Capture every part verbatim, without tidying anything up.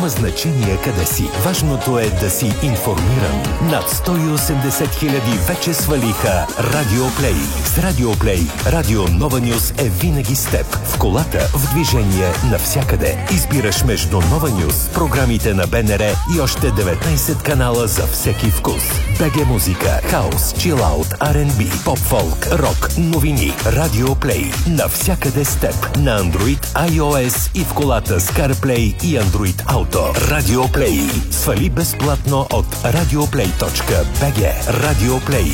Няма значение къде си. Важното е да си информиран. Над сто и осемдесет хиляди вече свалиха Радио Плей. С Радио Плей, Радио Нова Нюз е винаги с теб. В колата, в движение, навсякъде. Избираш между Нова Нюз, програмите на БНР и още деветнайсет канала за всеки вкус. БГ музика, хаус, чилаут, Ар енд Би, поп-фолк, рок, новини. Радио Плей. Навсякъде с теб. На Android, iOS и в колата с CarPlay и Android Auto. Радио Плей. Свали безплатно от радиоплей точка би джи. Радио Плей.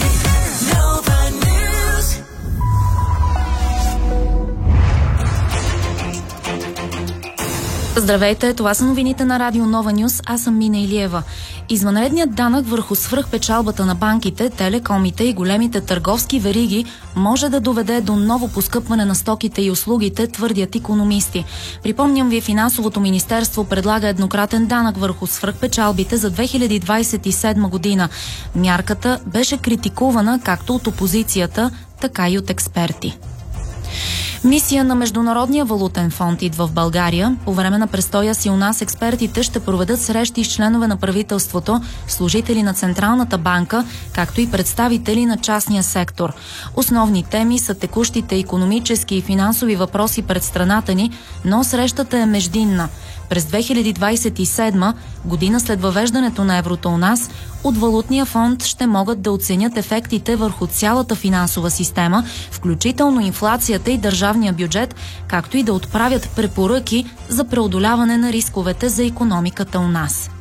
Здравейте, това са новините на Радио Нова Нюз. Аз съм Мина Илиева. Извънредният данък върху свръхпечалбата на банките, телекомите и големите търговски вериги може да доведе до ново поскъпване на стоките и услугите, твърдят икономисти. Припомням ви, Финансовото министерство предлага еднократен данък върху свръхпечалбите за две хиляди двадесет и седма година. Мярката беше критикувана както от опозицията, така и от експерти. Мисия на Международния валутен фонд идва в България. По време на престоя си у нас експертите ще проведат срещи с членове на правителството, служители на Централната банка, както и представители на частния сектор. Основни теми са текущите икономически и финансови въпроси пред страната ни, но срещата е междинна. През две хиляди двадесет и седма, година след въвеждането на еврото у нас, от Валутния фонд ще могат да оценят ефектите върху цялата финансова система, включително инфлацията и държавния бюджет, както и да отправят препоръки за преодоляване на рисковете за икономиката у нас.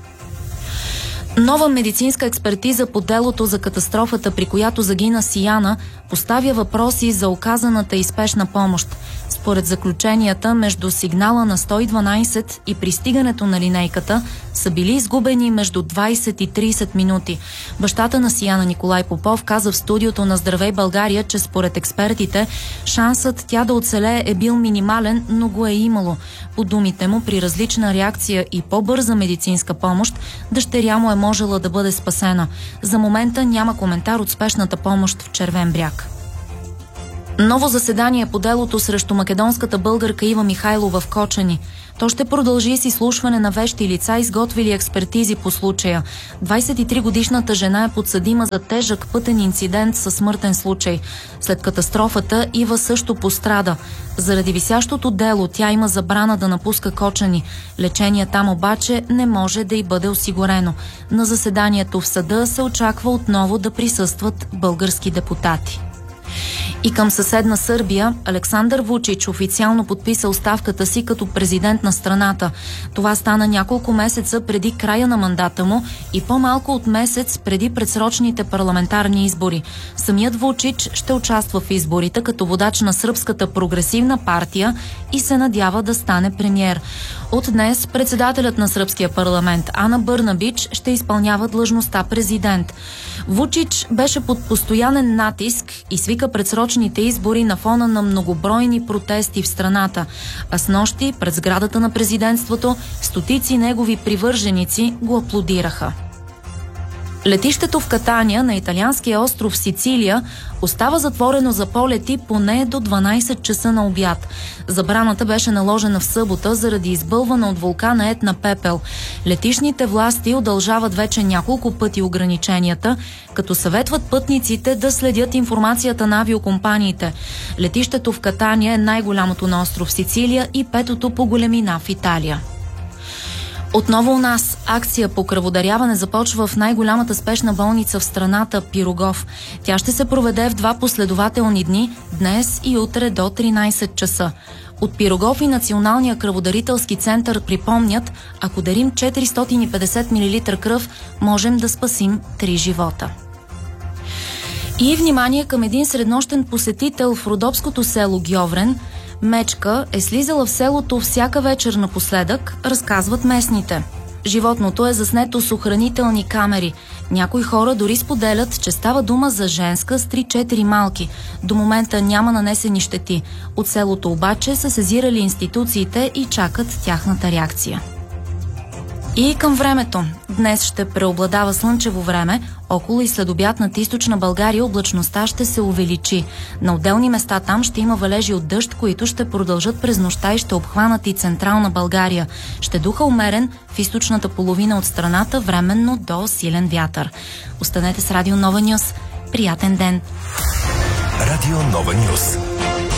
Нова медицинска експертиза по делото за катастрофата, при която загина Сияна, поставя въпроси за оказаната и спешна помощ. Според заключенията, между сигнала на сто и дванайсет и пристигането на линейката са били изгубени между двадесет и тридесет минути. Бащата на Сияна, Николай Попов, каза в студиото на Здравей България, че според експертите шансът тя да оцелее е бил минимален, но го е имало. По думите му, при различна реакция и по-бърза медицинска помощ, дъщеря му е можела да бъде спасена. За момента няма коментар от спешната помощ в Червен бряг. Ново заседание по делото срещу македонската българка Ива Михайлова в Кочани. То ще продължи с изслушване на вещи лица, изготвили експертизи по случая. двадесет и три годишната жена е подсъдима за тежък пътен инцидент със смъртен случай. След катастрофата Ива също пострада. Заради висящото дело тя има забрана да напуска Кочани. Лечение там обаче не може да й бъде осигурено. На заседанието в съда се очаква отново да присъстват български депутати. И към съседна Сърбия, Александър Вучич официално подписа оставката си като президент на страната. Това стана няколко месеца преди края на мандата му и по-малко от месец преди предсрочните парламентарни избори. Самият Вучич ще участва в изборите като водач на Сръбската прогресивна партия и се надява да стане премиер. От днес председателят на сръбския парламент Ана Бърнабич ще изпълнява длъжността президент. Вучич беше под постоянен натиск и свика предсрочните избори на фона на многобройни протести в страната. А снощи пред сградата на президентството стотици негови привърженици го аплодираха. Летището в Катания на италианския остров Сицилия остава затворено за полети поне до дванайсет часа на обяд. Забраната беше наложена в събота заради избълвана от вулкана Етна пепел. Летищните власти удължават вече няколко пъти ограниченията, като съветват пътниците да следят информацията на авиокомпаниите. Летището в Катания е най-голямото на остров Сицилия и петото по големина в Италия. Отново у нас акция по кръводаряване започва в най-голямата спешна болница в страната – Пирогов. Тя ще се проведе в два последователни дни, днес и утре до тринайсет часа. От Пирогов и Националния кръводарителски център припомнят, ако дарим четиристотин и петдесет милилитра кръв, можем да спасим три живота. И внимание към един среднощен посетител в родопското село Гьоврен. Мечка е слизала в селото всяка вечер напоследък, разказват местните. Животното е заснето с охранителни камери. Някои хора дори споделят, че става дума за женска с три-четири малки. До момента няма нанесени щети. От селото обаче са сезирали институциите и чакат тяхната реакция. И към времето. Днес ще преобладава слънчево време. Около и следобед над източна България облачността ще се увеличи. На отделни места там ще има валежи от дъжд, които ще продължат през нощта и ще обхванат и централна България. Ще духа умерен в източната половина от страната, временно до силен вятър. Останете с Радио Нова Нюс. Приятен ден! Радио Нова Нюс.